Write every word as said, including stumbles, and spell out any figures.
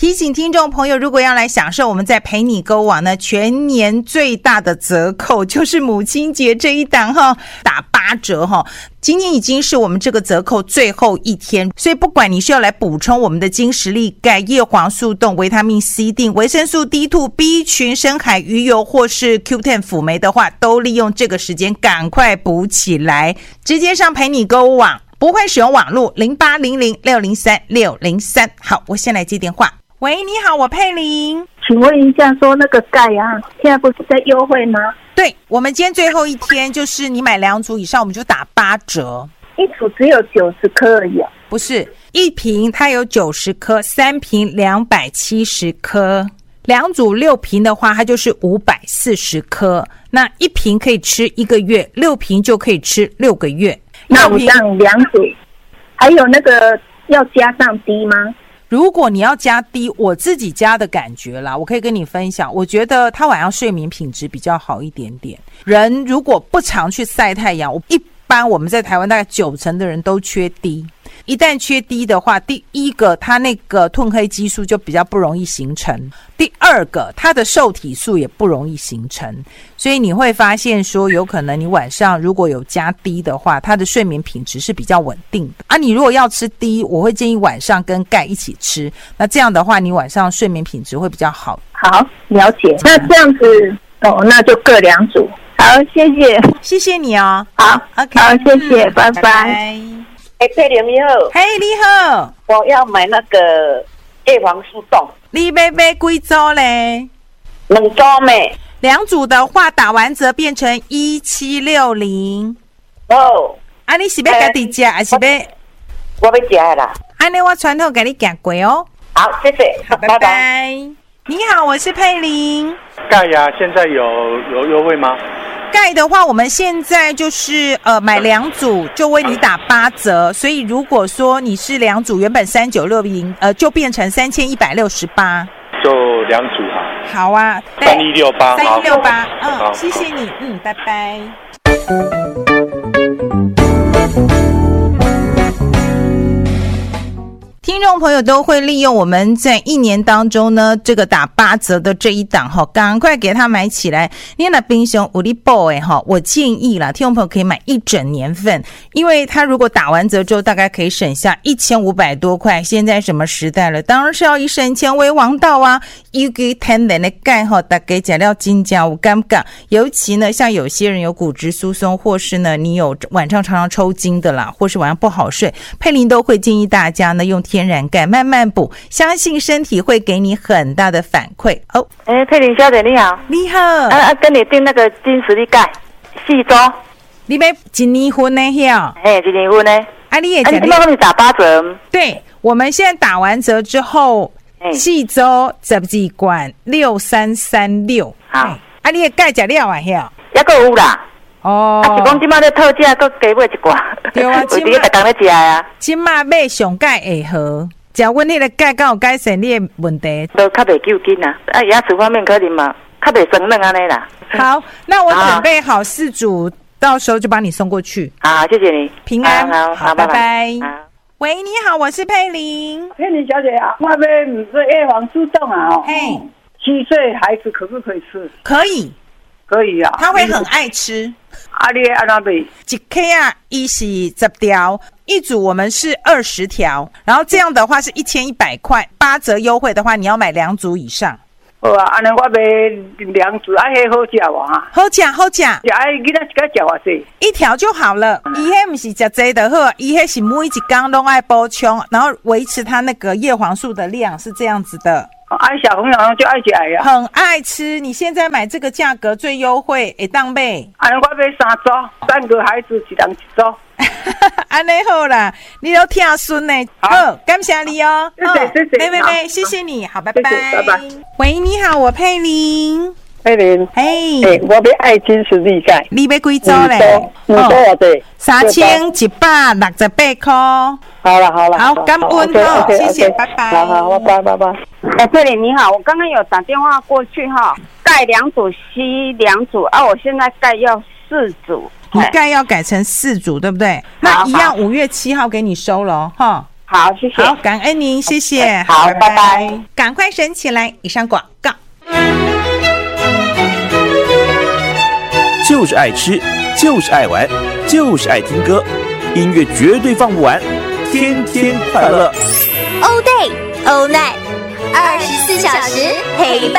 提醒听众朋友，如果要来享受我们在陪你购网呢全年最大的折扣，就是母亲节这一档哈，打八折哈。今天已经是我们这个折扣最后一天，所以不管你是要来补充我们的金石力钙、叶黄素动、维他命 C 锭、维生素 D 二、B 群、深海鱼油或是 Q 十 辅酶的话，都利用这个时间赶快补起来，直接上陪你购物网，不会使用网络零八零零六零三六零三。好，我先来接电话。喂，你好，我佩玲， 请问一下，说那个钙啊，现在不是在优惠吗？ 对，我们今天最后一天，就是你买两组以上，我们就打八折。 一组只有九十颗而已啊？ 不是，一瓶它有九十颗，三瓶两百七十颗，两组六瓶的话，它就是五百四十颗。那一瓶可以吃一个月，六瓶就可以吃六个月。 那我这样两组，还有那个要加上 D 吗？ 如果你要加低，我自己加的感觉啦，我可以跟你分享，我觉得他晚上睡眠品质比较好一点点。人如果不常去晒太阳，我一般我们在台湾大概九成的人都缺低，一旦缺低的话，第一个它那个褪黑激素就比较不容易形成，第二个它的受体素也不容易形成，所以你会发现说有可能你晚上如果有加低的话，它的睡眠品质是比较稳定的啊。你如果要吃低，我会建议晚上跟钙一起吃，那这样的话你晚上睡眠品质会比较好。 好，了解。那这样子哦，那就各两组。好，谢谢， 谢谢你哦。 好 ，OK， 好，谢谢， 嗯、 拜拜。 拜拜。 哎，佩玲你好， 嘿，你好， 我要买那个叶黄素冻， 你要买几组嘞？ 两组咩？ 两组的话，打完折变成一七六零。 哦， 啊，你是要自己吃，还是要？ 我要吃的啦。 安尼我传统给你夹过哦。 好，谢谢， 好，拜拜。拜拜。你好，我是佩玲。 钙呀，现在有有优惠吗？ 钙的话，我们现在就是呃买两组就为你打八折，所以如果说你是两组，原本三九六零，呃，就变成三千一百六十八。 就两组哈。 好啊， 三一六八， 三一六八，嗯， 好谢谢你，嗯，拜拜。听众朋友都会利用我们在一年当中呢，这个打八折的这一档哈，赶快给它买起来。你那冰箱有力爆哎哈，我建议啦，听众朋友可以买一整年份，因为它如果打完折之后，大概可以省下一千五百多块。现在什么时代了，当然是要以省钱为王道啊！一个天然的钙哈，大概讲料金价我尴尬。尤其呢，像有些人有骨质疏松，或是呢你有晚上常常抽筋的啦，或是晚上不好睡，佩玲都会建议大家呢用天然钙慢慢补，相信身体会给你很大的反馈哦。 哎，佩玲小姐你好， 你好， 啊啊，跟你订那个金石力钙四周， 你要一年份的呀？ 哎，一年份的， 啊，你也啊，你怎么给你打八折？ 对，我们现在打完折之后，四周十二罐六三三六， 好， 啊，你的钙食了啊？呀， 还佫有啦。 哦， 啊，是讲即摆咧特价，佫加买一罐， 对啊， 为伫个逐工咧食啊。 即摆买上钙会好，食阮迄个钙敢有改善你的问题？ 都较袂救紧啊，啊，牙齿方面可能嘛，较袂生嫩安尼啦。 好，那我准备好四组，到时候就帮你送过去。 好，谢谢你， 平安， 好，好， 拜拜。 拜。 喂，你好，我是佩玲。 佩玲小姐啊，我要做叶黄素冻啊，哦， 嘿， 七岁孩子可不可以吃？ 可以， 可以啊， 他会很爱吃。 啊，你按哪买？ 一克啊，一是十条，一组我们是二十条，然后这样的话是一千一百块，八折优惠的话，你要买两组以上。 好啊，安尼我买两组，啊，迄好食无哈？ 好食，好食。 食爱囡仔一个食偌济？ 一条就好了。伊迄不是食济就好，伊迄是每一天都爱补充，然后维持它那个叶黄素的量是这样子的。 爱小朋友就爱吃呀， 很爱吃。你现在买这个价格最优惠，会当买。 安尼我买三组，三个孩子一人一组。 安尼好啦，你都听孙呢。好，感谢你哦。 谢谢谢谢， 没没没，谢谢你，好，拜拜拜拜。 喂，你好，我佩玲。 佩玲， 嘿， 欸，我要爱金石力钙， 你要几组嘞？ 五组啊，对， 三千一百六十八块。 好了好了， 好，感恩哈，谢谢，拜拜。 好好，拜拜拜。 哎，佩玲你好，我刚刚有打电话过去哈，钙两组，硒两组啊，我现在钙要四组， 你钙要改成四组，对不对？那一样五月七号给你收了哈。 好，谢谢。 好，感恩您，谢谢。 好，拜拜。 赶快省起来。以上广告。 就是爱吃，就是爱玩，就是爱听歌，音乐绝对放不完，天天快乐。 All day, all night，二十四小时陪伴。